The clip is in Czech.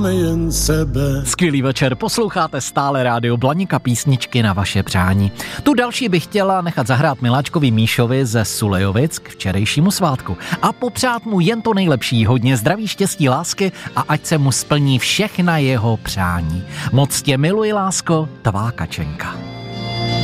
jen sebe. Skvělý večer, posloucháte stále rádio Blaníka, písničky na vaše přání. Tu další bych chtěla nechat zahrát Miláčkovi Míšovi ze Sulejovic k včerejšímu svátku a popřát mu jen to nejlepší, hodně zdraví, štěstí, lásky a ať se mu splní všechna jeho přání. Moc tě miluji, lásko, tvá Kačenka.